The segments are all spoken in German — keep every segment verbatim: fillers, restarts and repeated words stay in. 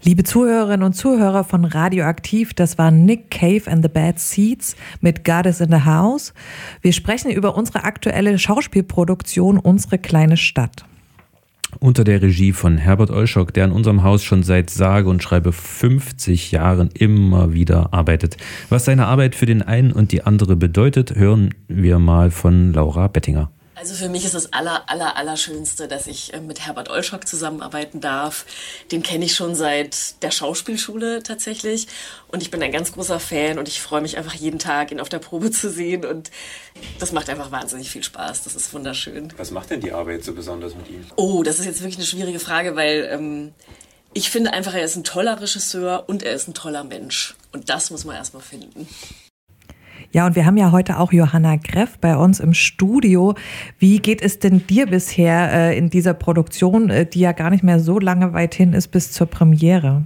Liebe Zuhörerinnen und Zuhörer von Radioaktiv, das war Nick Cave and the Bad Seeds mit God is in the House. Wir sprechen über unsere aktuelle Schauspielproduktion Unsere kleine Stadt. Unter der Regie von Herbert Olschock, der in unserem Haus schon seit sage und schreibe fünfzig Jahren immer wieder arbeitet. Was seine Arbeit für den einen und die andere bedeutet, hören wir mal von Laura Bettinger. Also für mich ist das aller, aller, allerschönste, dass ich mit Herbert Olschock zusammenarbeiten darf. Den kenne ich schon seit der Schauspielschule tatsächlich. Und ich bin ein ganz großer Fan und ich freue mich einfach jeden Tag, ihn auf der Probe zu sehen. Und das macht einfach wahnsinnig viel Spaß. Das ist wunderschön. Was macht denn die Arbeit so besonders mit ihm? Oh, das ist jetzt wirklich eine schwierige Frage, weil ähm, ich finde einfach, er ist ein toller Regisseur und er ist ein toller Mensch. Und das muss man erstmal finden. Ja, und wir haben ja heute auch Johanna Greff bei uns im Studio. Wie geht es denn dir bisher äh, in dieser Produktion, äh, die ja gar nicht mehr so lange weit hin ist bis zur Premiere?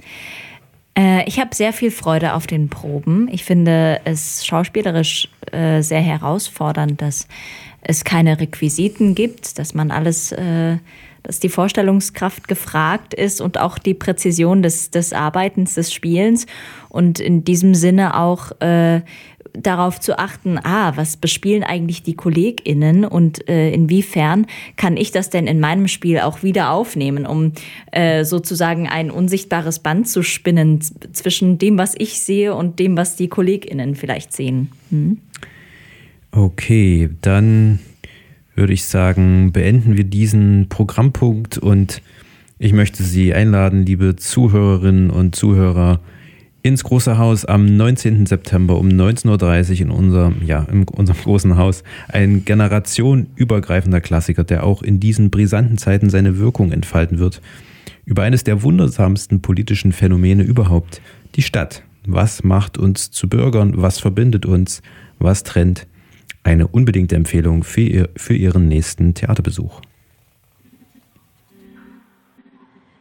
Äh, ich habe sehr viel Freude auf den Proben. Ich finde es schauspielerisch äh, sehr herausfordernd, dass es keine Requisiten gibt, dass man alles, äh, dass die Vorstellungskraft gefragt ist und auch die Präzision des, des Arbeitens, des Spielens und in diesem Sinne auch äh, darauf zu achten, ah, was bespielen eigentlich die KollegInnen und äh, inwiefern kann ich das denn in meinem Spiel auch wieder aufnehmen, um äh, sozusagen ein unsichtbares Band zu spinnen z- zwischen dem, was ich sehe und dem, was die KollegInnen vielleicht sehen. Hm? Okay, dann würde ich sagen, beenden wir diesen Programmpunkt und ich möchte Sie einladen, liebe Zuhörerinnen und Zuhörer, ins Große Haus am neunzehnten September um neunzehn Uhr dreißig in unserem, ja, in unserem großen Haus. Ein generationenübergreifender Klassiker, der auch in diesen brisanten Zeiten seine Wirkung entfalten wird. Über eines der wundersamsten politischen Phänomene überhaupt, die Stadt. Was macht uns zu Bürgern? Was verbindet uns? Was trennt? Eine unbedingte Empfehlung für, ihr, für Ihren nächsten Theaterbesuch.